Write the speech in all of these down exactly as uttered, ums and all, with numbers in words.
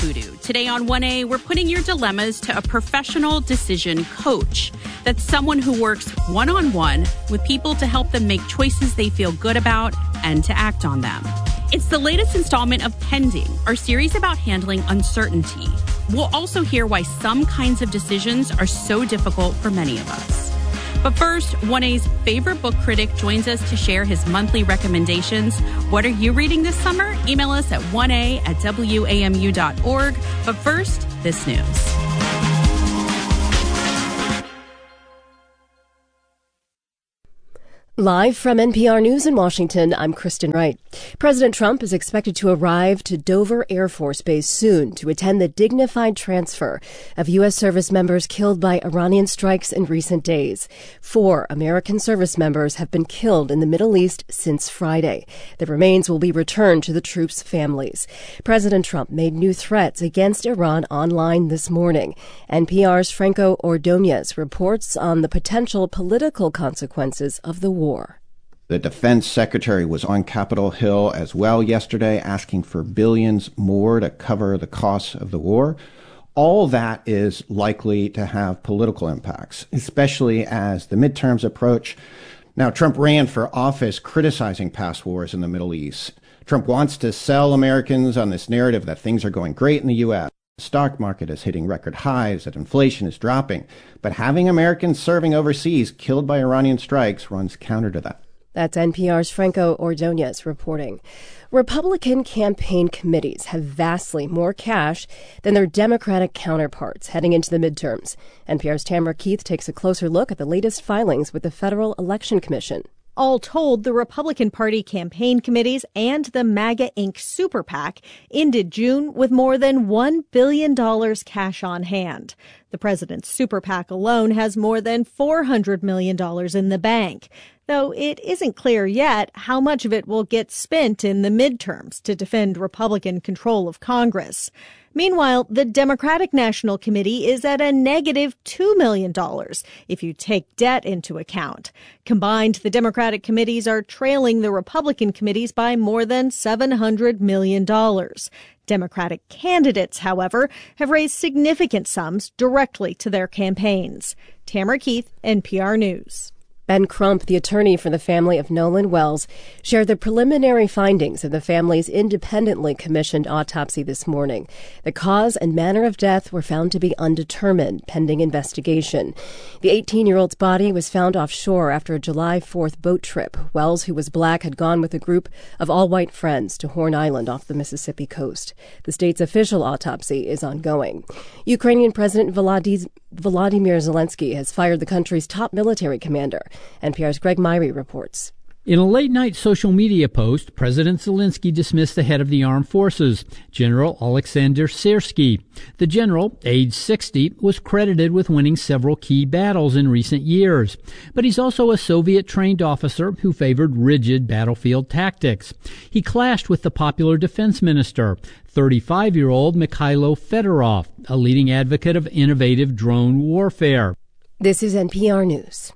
Voodoo. Today on one A, we're putting your dilemmas to a professional decision coach. That's someone who works one-on-one with people to help them make choices they feel good about and to act on them. It's the latest installment of Pending, our series about handling uncertainty. We'll also hear why some kinds of decisions are so difficult for many of us. But first, one A's favorite book critic joins us to share his monthly recommendations. What are you reading this summer? Email us at one A at W A M U dot org. But first, this news. Live from N P R News in Washington, I'm Kristen Wright. President Trump is expected to arrive to Dover Air Force Base soon to attend the dignified transfer of U S service members killed by Iranian strikes in recent days. Four American service members have been killed in the Middle East since Friday. The remains will be returned to the troops' families. President Trump made new threats against Iran online this morning. N P R's Franco Ordonez reports on the potential political consequences of the war. The defense secretary was on Capitol Hill as well yesterday, asking for billions more to cover the costs of the war. All that is likely to have political impacts, especially as the midterms approach. Now, Trump ran for office criticizing past wars in the Middle East. Trump wants to sell Americans on this narrative that things are going great in the U S. The stock market is hitting record highs, that inflation is dropping. But having Americans serving overseas killed by Iranian strikes runs counter to that. That's N P R's Franco Ordonez reporting. Republican campaign committees have vastly more cash than their Democratic counterparts heading into the midterms. N P R's Tamara Keith takes a closer look at the latest filings with the Federal Election Commission. All told, the Republican Party campaign committees and the MAGA Incorporated super PAC ended June with more than one billion dollars cash on hand. The president's super PAC alone has more than four hundred million dollars in the bank, though it isn't clear yet how much of it will get spent in the midterms to defend Republican control of Congress. Meanwhile, the Democratic National Committee is at a negative two million dollars if you take debt into account. Combined, the Democratic committees are trailing the Republican committees by more than seven hundred million dollars. Democratic candidates, however, have raised significant sums directly to their campaigns. Tamara Keith, N P R News. Ben Crump, the attorney for the family of Nolan Wells, shared the preliminary findings of the family's independently commissioned autopsy this morning. The cause and manner of death were found to be undetermined, pending investigation. The eighteen-year-old's body was found offshore after a July fourth boat trip. Wells, who was black, had gone with a group of all-white friends to Horn Island off the Mississippi coast. The state's official autopsy is ongoing. Ukrainian President Volodymyr Volodymyr Zelensky has fired the country's top military commander. N P R's Greg Myrie reports. In a late-night social media post, President Zelensky dismissed the head of the armed forces, General Alexander Syrsky. The general, age sixty, was credited with winning several key battles in recent years. But he's also a Soviet-trained officer who favored rigid battlefield tactics. He clashed with the popular defense minister, thirty-five-year-old Mikhailo Fedorov, a leading advocate of innovative drone warfare. This is N P R News.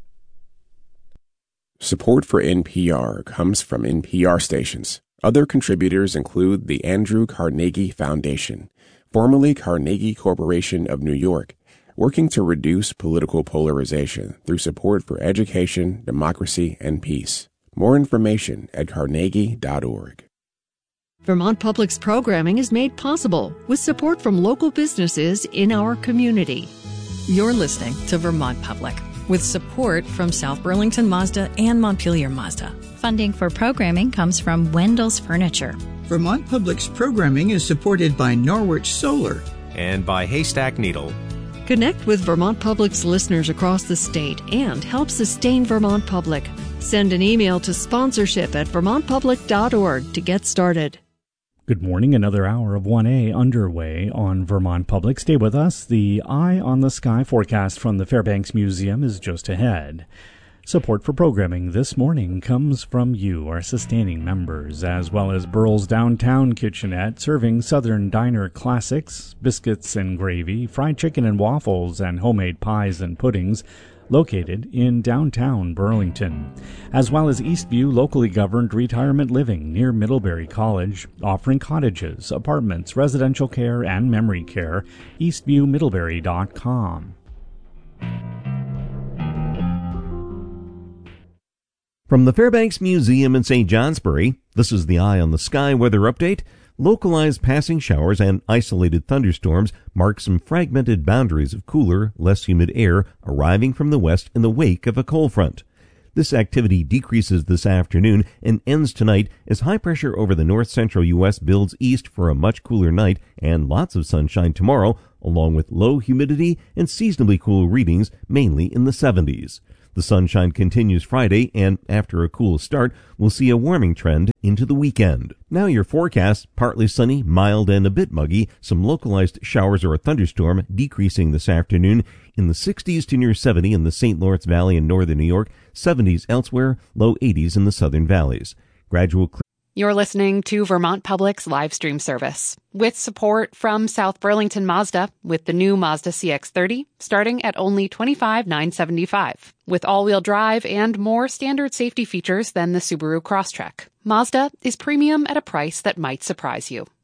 Support for N P R comes from N P R stations. Other contributors include the Andrew Carnegie Foundation, formerly Carnegie Corporation of New York, working to reduce political polarization through support for education, democracy, and peace. More information at carnegie dot org. Vermont Public's programming is made possible with support from local businesses in our community. You're listening to Vermont Public, with support from South Burlington Mazda and Montpelier Mazda. Funding for programming comes from Wendell's Furniture. Vermont Public's programming is supported by Norwich Solar and by Haystack Needle. Connect with Vermont Public's listeners across the state and help sustain Vermont Public. Send an email to sponsorship at vermont public dot org to get started. Good morning. Another hour of one A underway on Vermont Public. Stay with us. The Eye on the Sky forecast from the Fairbanks Museum is just ahead. Support for programming this morning comes from you, our sustaining members, as well as Burl's Downtown Kitchenette, serving Southern Diner classics, biscuits and gravy, fried chicken and waffles, and homemade pies and puddings. located in downtown Burlington, as well as Eastview locally governed retirement living near Middlebury College, offering cottages, apartments, residential care, and memory care. eastview middlebury dot com. From the Fairbanks Museum in Saint Johnsbury, this is the Eye on the Sky weather update. Localized passing showers and isolated thunderstorms mark some fragmented boundaries of cooler, less humid air arriving from the west in the wake of a cold front. This activity decreases this afternoon and ends tonight as high pressure over the north-central U S builds east for a much cooler night and lots of sunshine tomorrow, along with low humidity and seasonably cool readings, mainly in the seventies. The sunshine continues Friday, and after a cool start, we'll see a warming trend into the weekend. Now your forecast: partly sunny, mild, and a bit muggy. Some localized showers or a thunderstorm decreasing this afternoon. In the sixties to near seventy in the Saint Lawrence Valley and northern New York, seventies elsewhere, low eighties in the southern valleys. Gradual clear. You're listening to Vermont Public's live stream service with support from South Burlington Mazda with the new Mazda C X thirty starting at only twenty-five thousand nine hundred seventy-five dollars with all-wheel drive and more standard safety features than the Subaru Crosstrek. Mazda is premium at a price that might surprise you.